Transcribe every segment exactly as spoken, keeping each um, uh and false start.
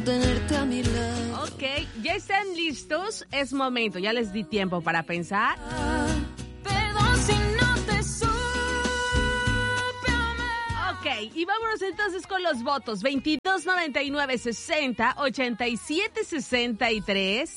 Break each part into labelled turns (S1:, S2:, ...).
S1: Tenerte a mi lado.
S2: Ok, ya están listos. Es momento, ya les di tiempo para pensar.
S1: Perdón si no te supe amar.
S2: Ok, y vámonos entonces con los votos. veintidós noventa y nueve sesenta ochenta y siete sesenta y tres.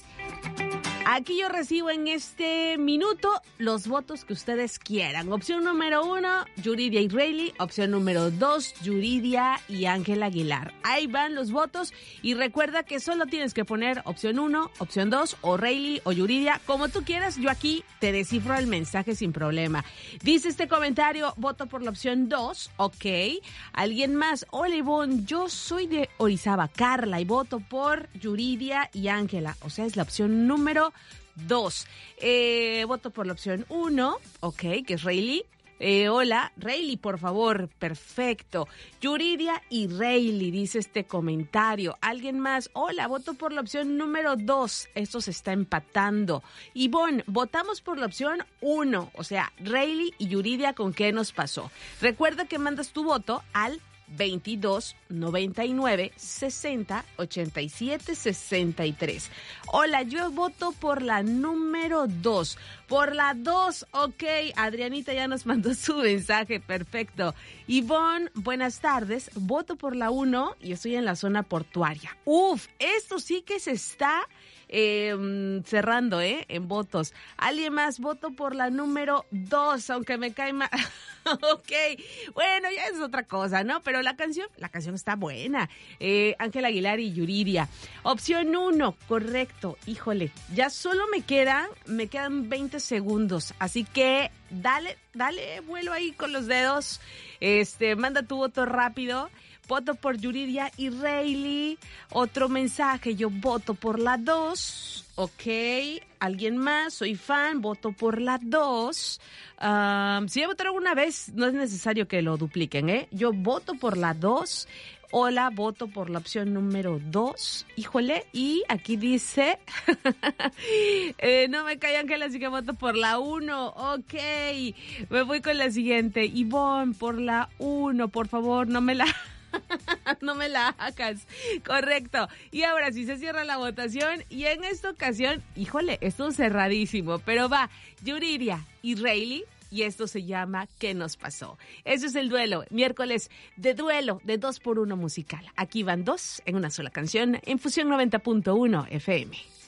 S2: Aquí yo recibo en este minuto los votos que ustedes quieran. Opción número uno, Yuridia y Rayleigh. Opción número dos, Yuridia y Ángel Aguilar. Ahí van los votos y recuerda que solo tienes que poner opción uno, opción dos, o Rayleigh o Yuridia, como tú quieras. Yo aquí te descifro el mensaje sin problema. Dice este comentario, voto por la opción dos, ok. ¿Alguien más? Hola Ivonne, yo soy de Orizaba, Carla, y voto por Yuridia y Ángela. O sea, es la opción número dos. Eh, voto por la opción uno, ok, que es Rayleigh. Eh, hola, Rayleigh, por favor, perfecto. Yuridia y Rayleigh, dice este comentario. ¿Alguien más? Hola, voto por la opción número dos. Esto se está empatando. Ivonne, votamos por la opción uno, o sea, Rayleigh y Yuridia, ¿con qué nos pasó? Recuerda que mandas tu voto al veintidós noventa y nueve sesenta ochenta y siete sesenta y tres. Hola, yo voto por la número dos. Por la dos, ok. Adrianita ya nos mandó su mensaje, perfecto. Ivonne, buenas tardes. Voto por la uno y estoy en la zona portuaria. Uf, esto sí que se está eh, cerrando, ¿eh? En votos. ¿Alguien más? Voto por la número dos, aunque me cae mal. Ok, bueno, ya es otra cosa, ¿no? Pero la canción, la canción está buena. Eh, Ángel Aguilar y Yuridia. Opción uno, correcto. Híjole, ya solo me quedan, me quedan veinte segundos. Así que dale, dale vuelo ahí con los dedos. Este, manda tu voto rápido. Voto por Yuridia y Rayleigh. Otro mensaje, yo voto por la dos. Ok, ¿alguien más? Soy fan, voto por la dos. Um, si ya votaron una vez, no es necesario que lo dupliquen, ¿eh? Yo voto por la dos. Hola, voto por la opción número dos. Híjole, y aquí dice... eh, no me cae Ángel, así que voto por la uno. Ok, me voy con la siguiente. Ivonne, por la uno, por favor, no me la... no me la hagas. Correcto. Y ahora sí se cierra la votación. Y en esta ocasión, híjole, esto es cerradísimo. Pero va, Yuridia y Rayleigh. Y esto se llama ¿Qué nos pasó? Eso es el duelo. Miércoles de duelo de dos por uno musical. Aquí van dos en una sola canción en Fusión noventa punto uno F M.